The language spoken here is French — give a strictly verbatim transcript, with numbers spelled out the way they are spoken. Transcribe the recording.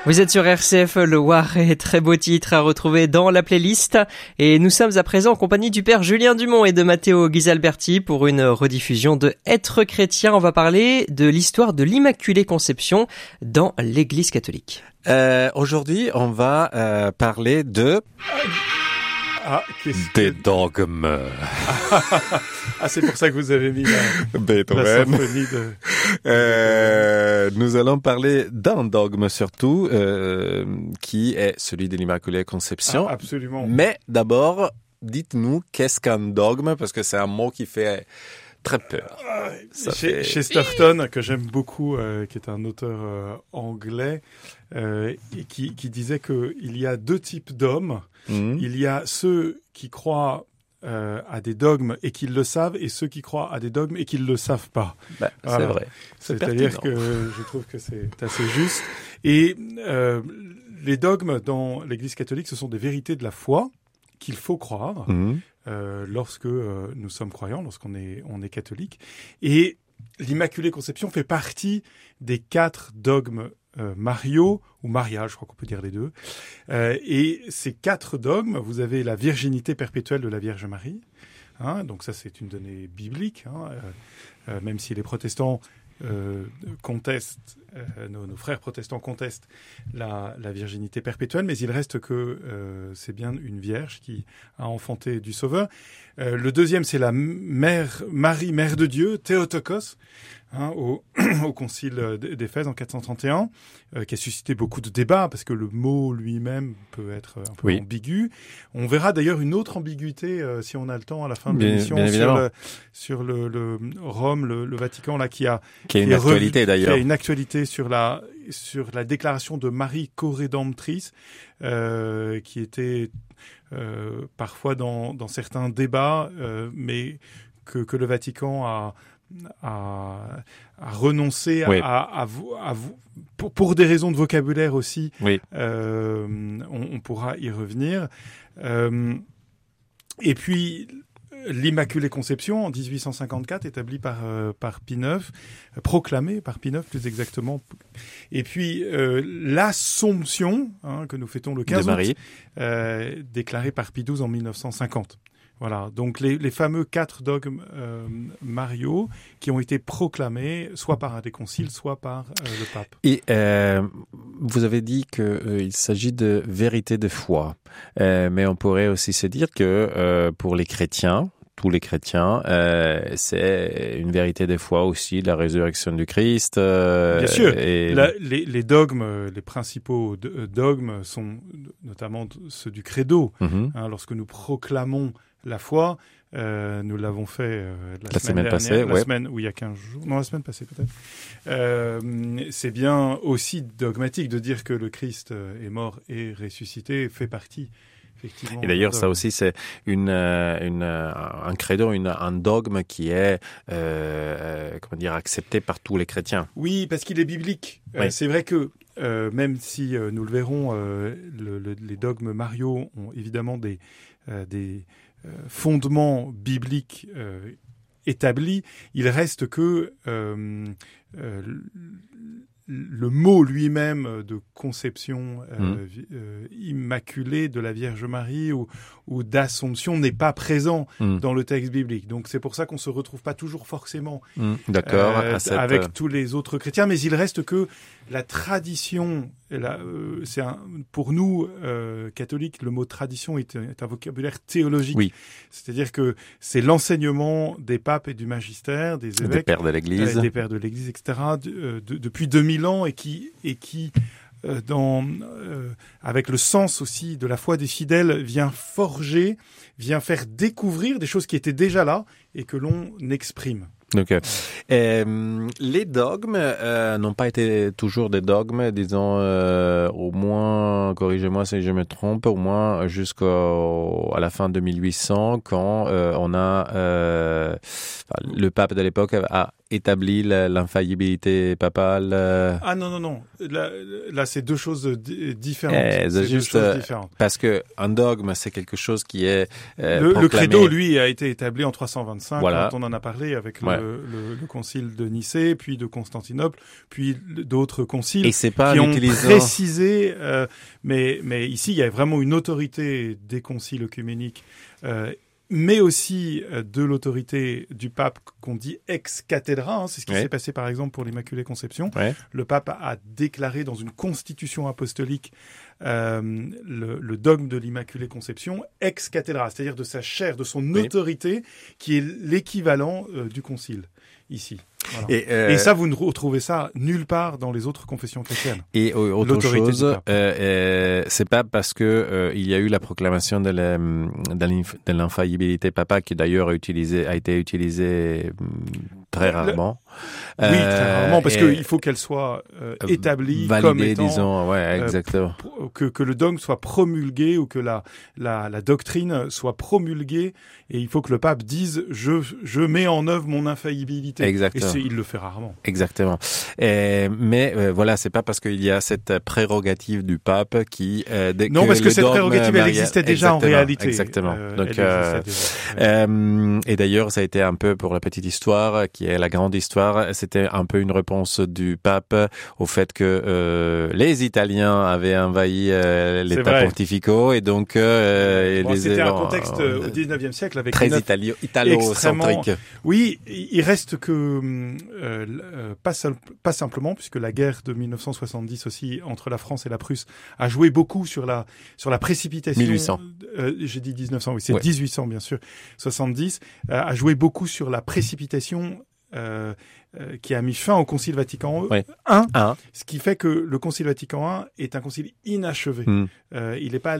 Vous êtes sur R C F Le Loiret, très beau titre à retrouver dans la playlist. Et nous sommes à présent en compagnie du père Julien Dumont et de Matteo Ghisalberti pour une rediffusion de Être chrétien. On va parler de l'histoire de l'Immaculée Conception dans l'Église catholique. Euh, aujourd'hui, on va euh, parler de... Ah, qu'est-ce des que... dogmes. Ah, c'est pour ça que vous avez mis la, Beethoven. la symphonie de... Euh, nous allons parler d'un dogme surtout, euh, qui est celui de l'Immaculée Conception. Ah, absolument. Mais d'abord, dites-nous qu'est-ce qu'un dogme, parce que c'est un mot qui fait très peur. Ça chez, fait... Chesterton, que j'aime beaucoup, euh, qui est un auteur euh, anglais, euh, et qui, qui disait qu'il y a deux types d'hommes. Mmh. Il y a ceux qui croient euh, à des dogmes et qui le savent, et ceux qui croient à des dogmes et qui ne le savent pas. Bah, voilà. C'est vrai. C'est C'est-à-dire que je trouve que c'est assez juste. Et euh, les dogmes dans l'Église catholique, ce sont des vérités de la foi qu'il faut croire mmh. euh, lorsque euh, nous sommes croyants, lorsqu'on est, on est catholique. Et l'Immaculée Conception fait partie des quatre dogmes Euh, Mario ou Maria, je crois qu'on peut dire les deux. Euh, et ces quatre dogmes, vous avez la virginité perpétuelle de la Vierge Marie. Hein, donc ça, c'est une donnée biblique. Hein, euh, euh, même si les protestants euh, contestent, euh, nos, nos frères protestants contestent la, la virginité perpétuelle, mais il reste que euh, c'est bien une Vierge qui a enfanté du Sauveur. Euh, le deuxième, c'est la mère Marie, mère de Dieu, Théotokos. Hein, au, au concile d'Éphèse en quatre cent trente et un, euh, qui a suscité beaucoup de débats parce que le mot lui-même peut être un peu oui. ambigu. On verra d'ailleurs une autre ambiguïté euh, si on a le temps à la fin de l'émission sur, le, sur le, le Rome, le, le Vatican là qui a qui a une qui actualité d'ailleurs, qui a une actualité sur la sur la déclaration de Marie co-rédemptrice euh, qui était euh, parfois dans dans certains débats, euh, mais que que le Vatican a À, à renoncer oui. à, à, à, à pour, pour des raisons de vocabulaire aussi. Oui. Euh, on, on pourra y revenir. Euh, et puis l'Immaculée Conception en dix-huit cent cinquante-quatre, établie par euh, par Pie neuf, euh, proclamée par Pie neuf plus exactement. Et puis euh, l'Assomption, hein, que nous fêtons le quinze août, euh, déclarée par Pie douze en mille neuf cent cinquante. Voilà, donc les, les fameux quatre dogmes euh, Mario qui ont été proclamés soit par un des conciles, soit par euh, le pape. Et euh, vous avez dit qu'il euh, s'agit de vérité de foi, euh, mais on pourrait aussi se dire que euh, pour les chrétiens, tous les chrétiens, euh, c'est une vérité de foi aussi, la résurrection du Christ. Euh, Bien sûr, et... la, les, les dogmes, les principaux dogmes sont notamment ceux du credo. Mm-hmm. Hein, lorsque nous proclamons la foi, euh, nous l'avons fait euh, la, la semaine, semaine dernière, passée, la ouais. semaine où il y a quinze jours, non la semaine passée peut-être. Euh, c'est bien aussi dogmatique de dire que le Christ est mort et ressuscité, fait partie. Et d'ailleurs, ça aussi, c'est une, une, un credo, une, un dogme qui est, euh, comment dire, accepté par tous les chrétiens. Oui, parce qu'il est biblique. Oui. Euh, c'est vrai que euh, même si euh, nous le verrons, euh, le, le, les dogmes Mario ont évidemment des, euh, des euh, fondements bibliques euh, établis, il reste que euh, euh, le mot lui-même de conception euh, mmh. euh, immaculée de la Vierge Marie ou, ou d'Assomption n'est pas présent mmh. dans le texte biblique. Donc c'est pour ça qu'on se retrouve pas toujours forcément mmh. D'accord, euh, cette... avec tous les autres chrétiens, mais il reste que la tradition, la, euh, c'est un, pour nous euh, catholiques, le mot tradition est, est un vocabulaire théologique. Oui. C'est-à-dire que c'est l'enseignement des papes et du magistère, des évêques, des pères de l'Église, euh, des pères de l'Église, et cetera. De, de, depuis deux mille ans et qui et qui euh, dans euh, avec le sens aussi de la foi des fidèles vient forger, vient faire découvrir des choses qui étaient déjà là et que l'on exprime. Donc, euh, les dogmes euh, n'ont pas été toujours des dogmes, disons euh, au moins, corrigez-moi si je me trompe, au moins jusqu'à la fin de mille huit cents, quand euh, on a euh, le pape de l'époque a établi l'infaillibilité papale. Euh... Ah non non non, là, là c'est deux choses d- différentes. Eh, c'est, c'est juste deux choses différentes. Parce que un dogme c'est quelque chose qui est euh, le, le credo lui a été établi en trois cent vingt-cinq. Voilà. Quand on en a parlé avec le, ouais. le, le concile de Nicée, puis de Constantinople, puis d'autres conciles Et c'est pas qui ont utilisant... précisé. Euh, mais, mais ici, il y a vraiment une autorité des conciles œcuméniques, euh, mais aussi euh, de l'autorité du pape qu'on dit ex cathedra. Hein, c'est ce qui ouais. s'est passé par exemple pour l'Immaculée Conception. Ouais. Le pape a, a déclaré dans une constitution apostolique euh, le, le dogme de l'Immaculée Conception ex cathedra, c'est-à-dire de sa chaire, de son oui. autorité, qui est l'équivalent euh, du concile ici. Voilà. Et, euh, et ça, vous ne retrouvez ça nulle part dans les autres confessions chrétiennes. Et autre chose, euh, euh, c'est pas parce que euh, il y a eu la proclamation de, la, de l'infaillibilité papale qui d'ailleurs a, utilisé, a été utilisée très rarement. Le... Oui, euh, très rarement, parce qu'il faut qu'elle soit euh, établie validée, comme étant, disons, ouais, exactement. Euh, que, que le dogme soit promulgué ou que la, la, la doctrine soit promulguée, et il faut que le pape dise je, je mets en œuvre mon infaillibilité. Exactement. Et il le fait rarement. Exactement. Et, mais euh, voilà, c'est pas parce qu'il y a cette prérogative du pape qui euh, dès non, que parce que cette prérogative Maria... elle existait déjà exactement, en réalité. Exactement. Euh, Donc, euh, déjà. Euh, et d'ailleurs, ça a été un peu pour la petite histoire, qui est la grande histoire. C'était un peu une réponse du pape au fait que euh, les Italiens avaient envahi euh, l'État pontificaux et donc euh, bon, les c'était bon, un contexte euh, au dix-neuvième siècle avec très italo- italo-centrique. Oui, il reste que Euh, euh, pas, seul, pas simplement, puisque la guerre de mille neuf cent soixante-dix aussi entre la France et la Prusse a joué beaucoup sur la sur la précipitation. mille huit cents. Euh, j'ai dit dix-neuf cents, oui, c'est ouais. dix-huit cents bien sûr. soixante-dix euh, a joué beaucoup sur la précipitation. Euh, euh, qui a mis fin au Concile Vatican ouais. un, un, ce qui fait que le Concile Vatican un est un concile inachevé. Mm. Euh, il n'est pas